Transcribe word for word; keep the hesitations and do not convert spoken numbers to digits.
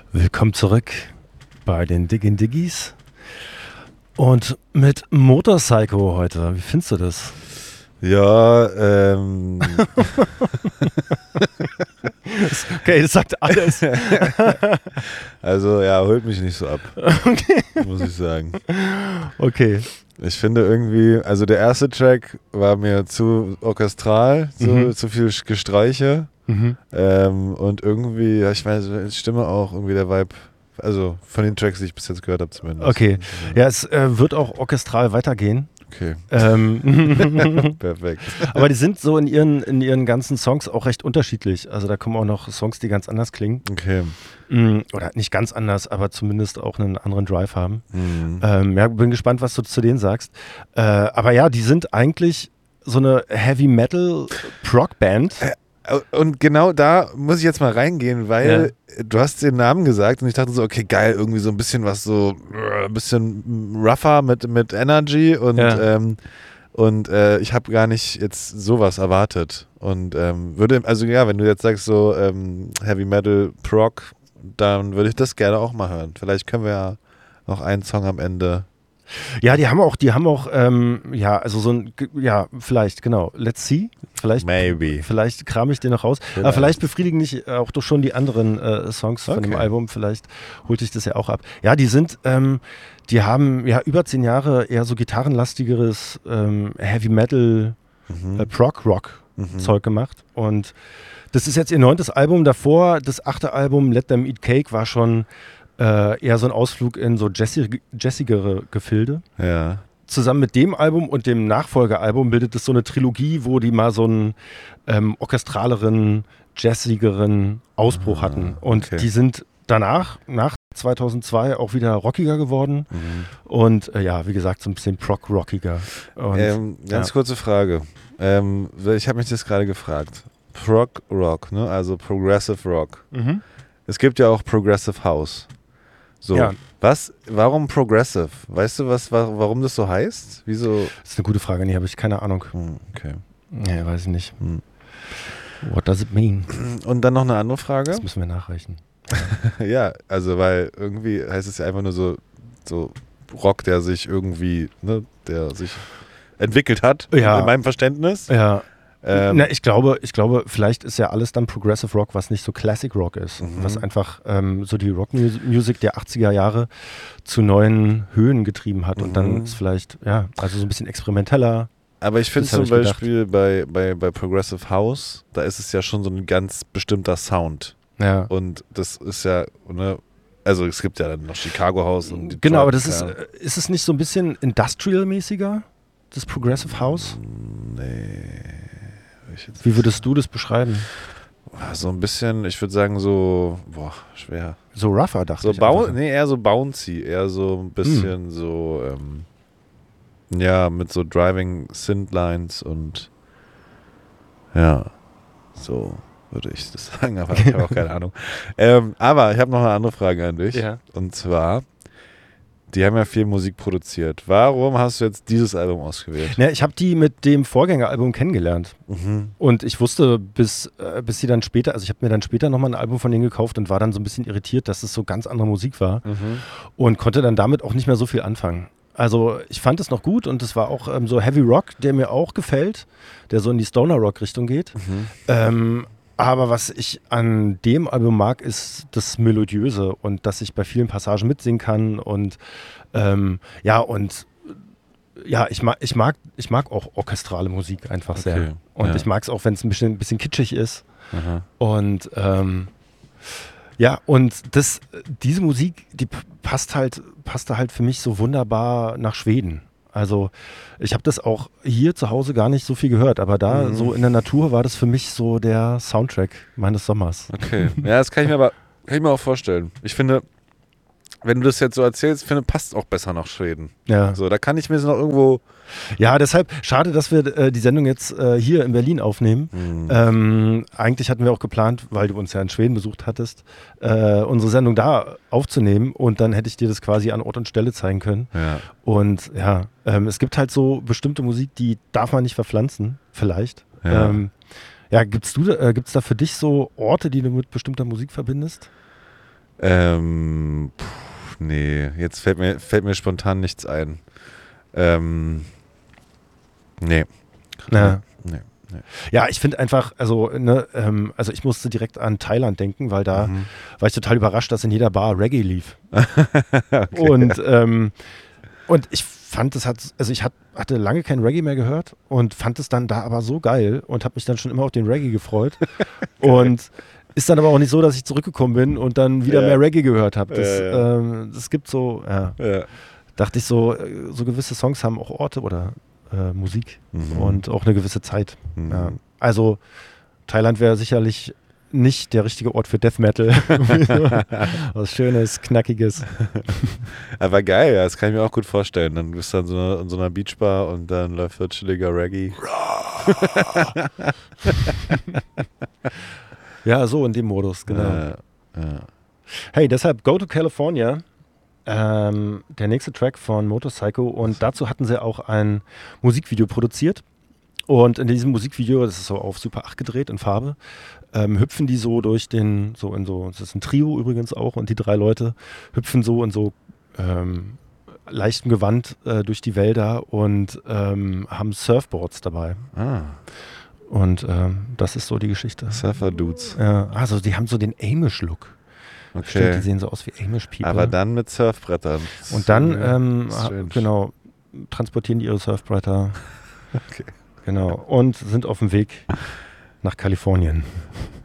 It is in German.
Willkommen zurück bei den Diggin' Diggies und mit Motorpsycho heute. Wie findest du das? Ja, ähm. Okay, das sagt alles. Also, ja, holt mich nicht so ab. Okay. Muss ich sagen. Okay. Ich finde irgendwie, also der erste Track war mir zu orchestral, zu, Mhm. zu viel Gestreiche. Mhm. Ähm, und irgendwie, ja, ich weiß, Stimme auch, irgendwie der Vibe, also von den Tracks, die ich bis jetzt gehört habe zumindest. Okay. Ja, es äh, wird auch orchestral weitergehen. Okay. Ähm, Perfekt. aber die sind so in ihren, in ihren ganzen Songs auch recht unterschiedlich. Also da kommen auch noch Songs, die ganz anders klingen. Okay. Mm, Oder nicht ganz anders, aber zumindest auch einen anderen Drive haben. Mhm. Ähm, ja, bin gespannt, was du zu denen sagst. Äh, aber ja, die sind eigentlich so eine Heavy Metal Prog Band. Äh, Und genau da muss ich jetzt mal reingehen, weil ja. du hast den Namen gesagt und ich dachte so, okay, geil, irgendwie so ein bisschen was so, ein bisschen rougher mit, mit Energy und, Ja. ähm, und äh, ich habe gar nicht jetzt sowas erwartet. Und ähm, würde, also ja, wenn du jetzt sagst so ähm, Heavy Metal Prog, dann würde ich das gerne auch mal hören. Vielleicht können wir ja noch einen Song am Ende. Ja, die haben auch, die haben auch, ähm, ja, also so ein, ja, vielleicht, genau, let's see. Vielleicht, Maybe. Vielleicht kram ich den noch raus. Vielleicht. Aber vielleicht befriedigen dich auch doch schon die anderen äh, Songs von Okay. dem Album. Vielleicht holt dich das ja auch ab. Ja, die sind, ähm, die haben ja über zehn Jahre eher so gitarrenlastigeres ähm, Heavy Metal, Mhm. äh, Prog-Rock Mhm. Zeug gemacht. Und das ist jetzt ihr neuntes Album. Davor, das achte Album, Let Them Eat Cake, war schon Äh, eher so ein Ausflug in so jazzig, jazzigere Gefilde. Ja. Zusammen mit dem Album und dem Nachfolgealbum bildet es so eine Trilogie, wo die mal so einen ähm, orchestraleren, jazzigeren Ausbruch Ah, hatten. Und okay. die sind danach, nach zweitausendzwei, auch wieder rockiger geworden. Mhm. Und äh, ja, wie gesagt, so ein bisschen prog-rockiger. Und, Ähm, ganz ja. kurze Frage. Ähm, ich habe mich das gerade gefragt. Prog Rock, ne? Also Progressive Rock. Mhm. Es gibt ja auch Progressive House. So, Ja. was, warum Progressive? Weißt du, was, warum das so heißt? Wieso? Das ist eine gute Frage, nee, habe ich keine Ahnung. Hm, okay. Nee, weiß ich nicht. Hm. What does it mean? Und dann noch eine andere Frage. Das müssen wir nachreichen. Ja, also weil irgendwie heißt es ja einfach nur so, so Rock, der sich irgendwie, ne, der sich entwickelt hat, Ja. in meinem Verständnis. Ja. Ähm, Na, ich glaube, ich glaube, vielleicht ist ja alles dann Progressive Rock, was nicht so Classic Rock ist. Mhm. Was einfach ähm, so die Rockmusik der achtziger Jahre zu neuen Höhen getrieben hat. Und Mhm. dann ist vielleicht, ja, also so ein bisschen experimenteller. Aber ich finde Das hab zum ich Beispiel bei, bei, bei Progressive House, da ist es ja schon so ein ganz bestimmter Sound. Ja. Und das ist ja, ne, also es gibt ja dann noch Chicago House und Detroit, Genau, aber das ist, ja. äh, ist es nicht so ein bisschen industrial-mäßiger, das Progressive House? Nee. Ich jetzt Wie würdest du das beschreiben? so ein bisschen, ich würde sagen so, boah, schwer. So rougher, dachte So ich. bau, einfach. nee, eher so bouncy, eher so ein bisschen Hm. so, ähm, ja, mit so Driving Synth-Lines und ja, so würde ich das sagen, aber ich habe auch keine Ahnung. Ähm, aber ich habe noch eine andere Frage an dich. Ja. Und zwar, die haben ja viel Musik produziert. Warum hast du jetzt dieses Album ausgewählt? Ja, ich habe die mit dem Vorgängeralbum kennengelernt. Mhm. Und ich wusste, bis, äh, bis sie dann später, also ich habe mir dann später nochmal ein Album von denen gekauft und war dann so ein bisschen irritiert, dass es so ganz andere Musik war Mhm. und konnte dann damit auch nicht mehr so viel anfangen. Also ich fand es noch gut und es war auch ähm, so Heavy Rock, der mir auch gefällt, der so in die Stoner-Rock-Richtung geht. Mhm. Ähm, aber was ich an dem Album mag, ist das Melodiöse und dass ich bei vielen Passagen mitsingen kann und ähm, ja, und ja, ich mag, ich mag, ich mag auch orchestrale Musik einfach Okay, sehr. Und ja. ich mag es auch, wenn es ein bisschen, ein bisschen kitschig ist. Aha. Und ähm, ja, und das, diese Musik, die p- passt halt, passte halt für mich so wunderbar nach Schweden. Also ich habe das auch hier zu Hause gar nicht so viel gehört, aber da Mhm. so in der Natur war das für mich so der Soundtrack meines Sommers. Okay. Ja, das kann ich mir aber kann ich mir auch vorstellen. Ich finde, wenn du das jetzt so erzählst, finde, passt auch besser nach Schweden. Ja, So, da kann ich mir das noch irgendwo. ja, deshalb schade, dass wir äh, die Sendung jetzt äh, hier in Berlin aufnehmen. Mhm. Ähm, eigentlich hatten wir auch geplant, weil du uns ja in Schweden besucht hattest, äh, unsere Sendung da aufzunehmen und dann hätte ich dir das quasi an Ort und Stelle zeigen können. Ja. Und ja, ähm, es gibt halt so bestimmte Musik, die darf man nicht verpflanzen, vielleicht. Ja. Ähm, ja, gibt's du, äh, gibt's da für dich so Orte, die du mit bestimmter Musik verbindest? Ähm, pff, nee, jetzt fällt mir, fällt mir spontan nichts ein. Ähm, nee. Ja. Nee. Nee. Ja, ich finde einfach, also, ne, ähm, also ich musste direkt an Thailand denken, weil da Mhm. war ich total überrascht, dass in jeder Bar Reggae lief. Okay. Und, ähm, und ich fand, es hat, also ich hat, hatte lange kein Reggae mehr gehört und fand es dann da aber so geil und habe mich dann schon immer auf den Reggae gefreut. Und ist dann aber auch nicht so, dass ich zurückgekommen bin und dann wieder Ja. mehr Reggae gehört habe. Das, Ja, ja. ähm, das gibt so, ja, Ja. dachte ich so, äh, so gewisse Songs haben auch Orte oder äh, Musik Mhm. und auch eine gewisse Zeit. Mhm. Ja. Also Thailand wäre sicherlich nicht der richtige Ort für Death Metal. Was Schönes, Knackiges. Aber geil, ja, das kann ich mir auch gut vorstellen. Dann bist du an so einer, in so einer Beachbar und dann läuft da chilliger Reggae. Ja, so in dem Modus, genau. Ja, ja. Hey, deshalb Go to California, ähm, der nächste Track von Motorpsycho, und dazu hatten sie auch ein Musikvideo produziert. Und in diesem Musikvideo, das ist so auf Super acht gedreht in Farbe, ähm, hüpfen die so durch den, so in so, das ist ein Trio übrigens auch, und die drei Leute hüpfen so in so ähm, leichtem Gewand äh, durch die Wälder und ähm, haben Surfboards dabei. Ah, Und ähm, das ist so die Geschichte. Surfer-Dudes. Ja, also die haben so den Amish-Look. Stimmt, die Okay. sehen so aus wie Amish-People. Aber dann mit Surfbrettern. Und dann, So, ähm, ha- strange. genau, transportieren die ihre Surfbretter. Okay. Genau. Und sind auf dem Weg nach Kalifornien.